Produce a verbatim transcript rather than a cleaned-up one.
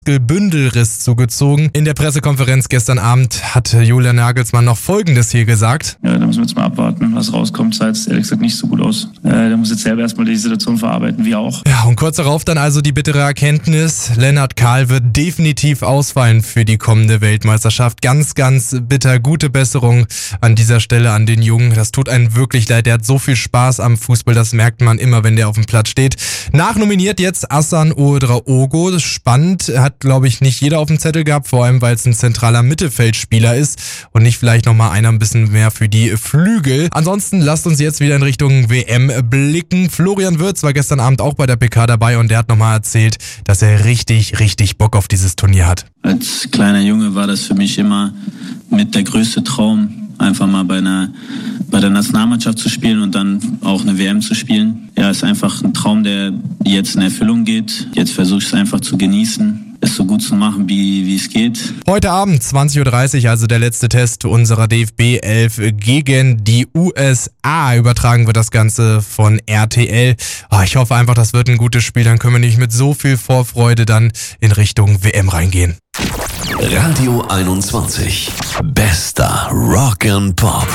Bündelriss zugezogen. In der Pressekonferenz gestern Abend hat Julian Nagelsmann noch Folgendes hier gesagt. Ja, da müssen wir jetzt mal abwarten, was rauskommt. Sah jetzt ehrlich gesagt nicht so gut aus. Äh, da muss jetzt selber erstmal die Situation verarbeiten, wir auch. Ja, und kurz darauf dann also die bittere Erkenntnis. Lennart Kahl wird definitiv ausfallen für die kommende Weltmeisterschaft. Ganz, ganz bitter. Gute Besserung an dieser Stelle an den Jungen. Das tut einem wirklich leid. Der hat so viel Spaß am Fußball. Das merkt man immer, wenn der auf dem Platz steht. Nachnominiert jetzt Hassan Ouedraogo. Spannend. Hat, glaube ich, nicht jeder auf dem Zettel gehabt. Vor allem, weil es ein zentraler Mittelfeldspieler ist und nicht vielleicht nochmal einer ein bisschen mehr für die Flügel. Ansonsten lasst uns jetzt wieder in Richtung W M blicken. Florian Wirtz war gestern Abend auch bei der P K dabei und der hat nochmal erzählt, dass er richtig, richtig Bock auf dieses Turnier hat. Als kleiner Junge war das für mich immer mit der größte Traum, einfach mal bei einer bei der Nationalmannschaft zu spielen und dann auch eine W M zu spielen. Ja, ist einfach ein Traum, der jetzt in Erfüllung geht. Jetzt versuche ich es einfach zu genießen, es so gut zu machen, wie wie es geht. Heute Abend zwanzig Uhr dreißig, also der letzte Test unserer D F B elf gegen die U S A. Übertragen wird das Ganze von R T L. Oh, ich hoffe einfach, das wird ein gutes Spiel. Dann können wir nicht mit so viel Vorfreude dann in Richtung W M reingehen. Radio einundzwanzig. Bester Rock and Pop.